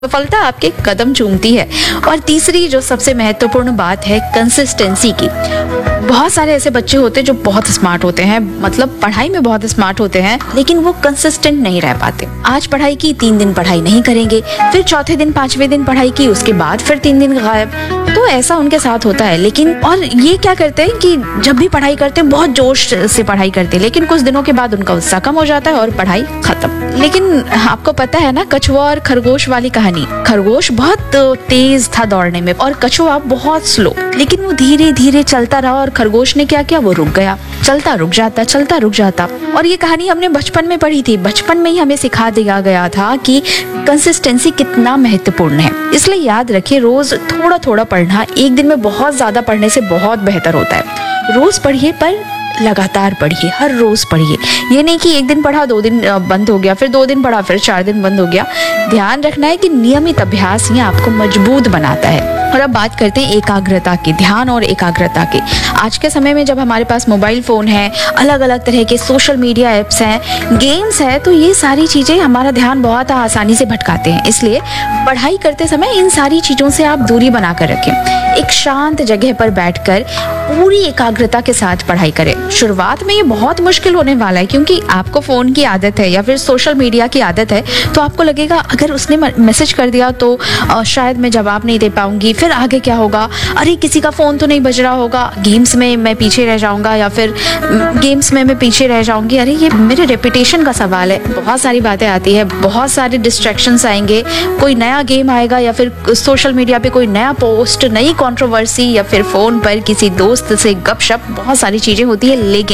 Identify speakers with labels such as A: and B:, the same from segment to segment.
A: सफलता आपके कदम चूमती है। और तीसरी जो सबसे महत्वपूर्ण बात है कंसिस्टेंसी की। बहुत सारे ऐसे बच्चे होते हैं जो बहुत स्मार्ट होते हैं, मतलब पढ़ाई में बहुत स्मार्ट होते हैं, लेकिन वो कंसिस्टेंट नहीं रह पाते। आज पढ़ाई की, 3 दिन पढ़ाई नहीं करेंगे, फिर चौथे दिन 5वें दिन पढ़ाई की, उसके बाद फिर 3 दिन गायब। तो ऐसा उनके साथ होता है। लेकिन और ये क्या करते हैं कि जब भी पढ़ाई करते हैं बहुत जोश से पढ़ाई करते हैं, लेकिन कुछ दिनों के बाद उनका उत्साह कम हो जाता है और पढ़ाई खत्म। लेकिन आपको पता है ना कछुआ और खरगोश वाली कहानी। खरगोश बहुत तेज था दौड़ने में और कछुआ बहुत स्लो, लेकिन वो धीरे धीरे चलता रहा और खरगोश ने क्या किया, वो रुक गया। चलता रुक जाता, चलता रुक जाता। और ये कहानी हमने बचपन में पढ़ी थी। बचपन में ही हमें सिखा दिया गया था कि कंसिस्टेंसी कितना महत्वपूर्ण है। इसलिए याद रखिए, रोज थोड़ा थोड़ा पढ़ना एक दिन में बहुत ज्यादा पढ़ने से बहुत बेहतर होता है। रोज पढ़िए, पर लगातार पढ़िए, हर रोज पढ़िए। ये नहीं कि एक दिन पढ़ा 2 दिन बंद हो गया, फिर 2 दिन पढ़ा फिर 4 दिन बंद हो गया। ध्यान रखना है कि नियमित अभ्यास ही आपको मजबूत बनाता है। और अब बात करते हैं एकाग्रता की, ध्यान और एकाग्रता की। आज के समय में जब हमारे पास मोबाइल फोन है, अलग अलग तरह के सोशल मीडिया ऐप्स हैं, गेम्स है, तो ये सारी चीजें हमारा ध्यान बहुत आसानी से भटकाते हैं। इसलिए पढ़ाई करते समय इन सारी चीजों से आप दूरी बनाकर रखें। एक शांत जगह पर बैठकर पूरी एकाग्रता के साथ पढ़ाई करें। शुरुआत में ये बहुत मुश्किल होने वाला है, क्योंकि आपको फोन की आदत है या फिर सोशल मीडिया की आदत है, तो आपको लगेगा अगर उसने मैसेज कर दिया तो शायद मैं जवाब नहीं दे पाऊंगी, फिर आगे क्या होगा, अरे किसी का फोन तो नहीं बज रहा होगा, गेम्स में मैं पीछे रह जाऊंगा, या फिर गेम्स में मैं पीछे रह जाऊंगी, अरे ये मेरे रेपुटेशन का सवाल है। बहुत सारी बातें आती है, बहुत सारे डिस्ट्रैक्शंस आएंगे, कोई नया गेम आएगा या फिर सोशल मीडिया पे कोई नया पोस्ट, नई कंट्रोवर्सी, या फिर फोन पर किसी दोस्त से गपशप, बहुत सारी चीजें होती है। लेकिन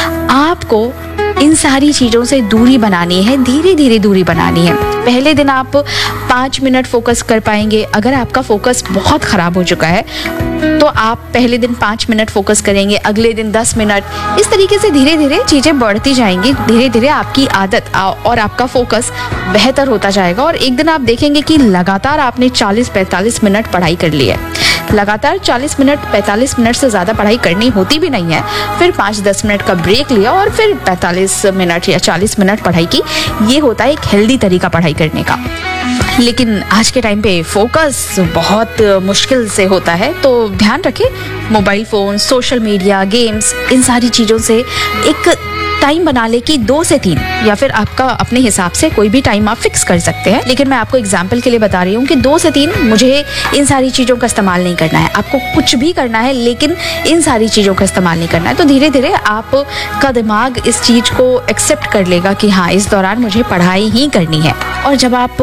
A: आपको इन सारी चीजों से दूरी बनानी है, धीरे धीरे दूरी बनानी है। पहले दिन आप 5 मिनट फोकस कर पाएंगे। अगर आपका फोकस बहुत खराब हो चुका है तो आप पहले दिन 5 मिनट फोकस करेंगे, अगले दिन 10 मिनट। इस तरीके से धीरे धीरे चीजें बढ़ती जाएंगी। धीरे धीरे आपकी आदत और आपका फोकस बेहतर होता जाएगा और एक दिन आप देखेंगे कि लगातार आपने 40-45 मिनट पढ़ाई कर ली है। लगातार 40 मिनट 45 मिनट से ज़्यादा पढ़ाई करनी होती भी नहीं है, फिर 5-10 मिनट का ब्रेक लिया और फिर 45 मिनट या 40 मिनट पढ़ाई की। ये होता है एक हेल्दी तरीका पढ़ाई करने का। लेकिन आज के टाइम पे फोकस बहुत मुश्किल से होता है, तो ध्यान रखें, mobile phone, social media, games, इन सारी चीज़ों से एक टाइम बना ले कि 2 से 3, या फिर आपका अपने हिसाब से कोई भी टाइम आप फिक्स कर सकते हैं। लेकिन मैं आपको एग्जाम्पल के लिए बता रही हूँ कि 2 से 3 मुझे इन सारी चीज़ों का इस्तेमाल नहीं करना है। आपको कुछ भी करना है, लेकिन इन सारी चीज़ों का इस्तेमाल नहीं करना है। तो धीरे धीरे आपका दिमाग इस चीज़ को एक्सेप्ट कर लेगा कि हाँ, इस दौरान मुझे पढ़ाई ही करनी है। और जब आप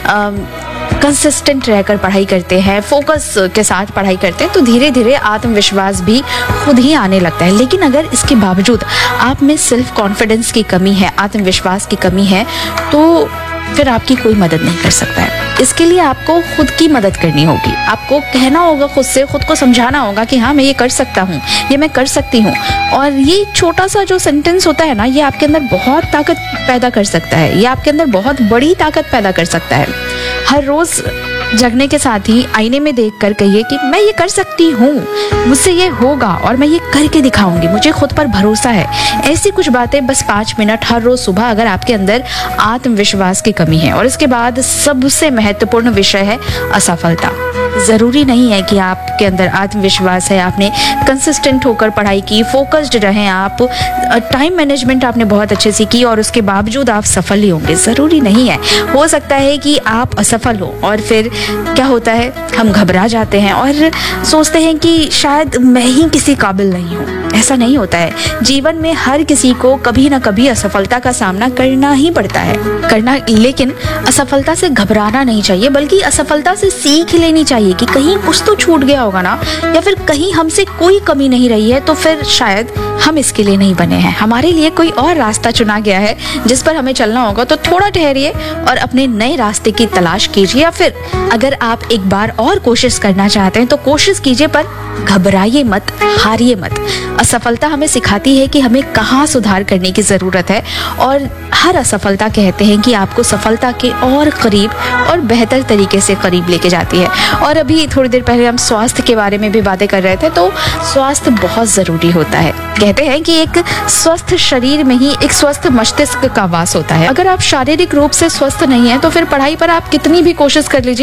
A: कंसिस्टेंट रहकर पढ़ाई करते हैं, फोकस के साथ पढ़ाई करते हैं, तो धीरे धीरे आत्मविश्वास भी खुद ही आने लगता है। लेकिन अगर इसके बावजूद आप में सेल्फ कॉन्फिडेंस की कमी है, आत्मविश्वास की कमी है, तो फिर आपकी कोई मदद नहीं कर सकता है। इसके लिए आपको खुद की मदद करनी होगी। आपको कहना होगा खुद से, खुद को समझाना होगा कि हाँ, मैं ये कर सकता हूँ, ये मैं कर सकती हूँ। और ये छोटा सा जो सेंटेंस होता है ना, ये आपके अंदर बहुत ताकत पैदा कर सकता है, ये आपके अंदर बहुत बड़ी ताकत पैदा कर सकता है। हर रोज जगने के साथ ही आईने में देखकर कहिए कि मैं ये कर सकती हूँ, मुझसे ये होगा और मैं ये करके दिखाऊंगी, मुझे खुद पर भरोसा है। ऐसी कुछ बातें बस 5 मिनट हर रोज सुबह, अगर आपके अंदर आत्मविश्वास की कमी है। और इसके बाद सबसे महत्वपूर्ण विषय है असफलता। जरूरी नहीं है कि आपके अंदर आत्मविश्वास है, आपने कंसिस्टेंट होकर पढ़ाई की, फोकस्ड रहे आप, टाइम मैनेजमेंट आपने बहुत अच्छे से की और उसके बावजूद आप सफल ही होंगे। जरूरी नहीं है। हो सकता है कि आप असफल हो और फिर क्या होता है, हम घबरा जाते हैं और सोचते हैं कि शायद मैं ही किसी काबिल नहीं हूँ। ऐसा नहीं होता है। जीवन में हर किसी को कभी ना कभी असफलता का सामना करना ही पड़ता है, लेकिन असफलता से घबराना नहीं चाहिए, बल्कि असफलता से सीख लेनी चाहिए कि कहीं कुछ तो छूट गया होगा ना, या फिर कहीं हमसे कोई कमी नहीं रही है, तो फिर शायद हम इसके लिए नहीं बने हैं। हमारे लिए कोई और रास्ता चुना गया है जिस पर हमें चलना होगा। तो थोड़ा ठहरिए और अपने नए रास्ते की तलाश कीजिए, या फिर अगर आप एक बार और कोशिश करना चाहते हैं तो कोशिश कीजिए, पर घबराइए मत, हारिए मत। असफलता हमें सिखाती है कि हमें कहाँ सुधार करने की जरूरत है और हर असफलता कहते हैं कि आपको सफलता के और करीब और बेहतर तरीके से करीब लेके जाती है। और अभी थोड़ी देर पहले हम स्वास्थ्य के बारे में भी बातें कर रहे थे, तो स्वास्थ्य बहुत जरूरी होता है। कहते हैं कि एक स्वस्थ शरीर में ही एक स्वस्थ मस्तिष्क का वास होता है। अगर आप शारीरिक रूप से स्वस्थ नहीं है तो फिर पढ़ाई पर आप कितनी भी कोशिश कर लीजिए,